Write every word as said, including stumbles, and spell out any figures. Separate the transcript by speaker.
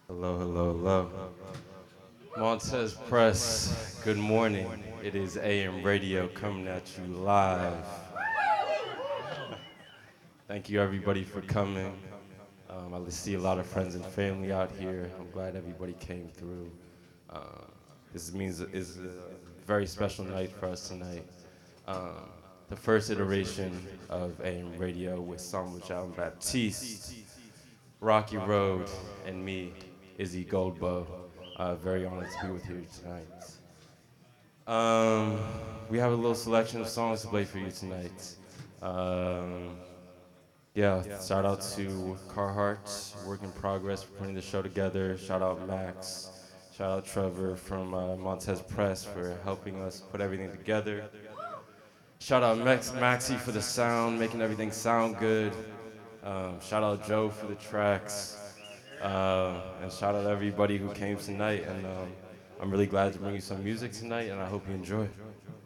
Speaker 1: Hello, hello, hello. Montez Press, good morning. It is A M Radio coming at you live. Thank you, everybody, for coming. Um, I see a lot of friends and family out here. I'm glad everybody came through. Um, this means is a very special night for us tonight. Um, the first iteration of A M Radio with Sandwich Jean Baptiste, Rocky Road, and me, Izzy Goldbow. Uh, very honored to be with you tonight. Um, we have a little selection of songs to play for you tonight. Um, yeah, shout out to Carhartt, Work in Progress for putting the show together. Shout out Max. Shout out Trevor from uh, Montez Press for helping us put everything together. Shout out Max Maxi for the sound, making everything sound good. Um, shout out Joe for the tracks. Uh, and shout out everybody who came tonight. And um, I'm really glad to bring you some music tonight, and I hope you enjoy.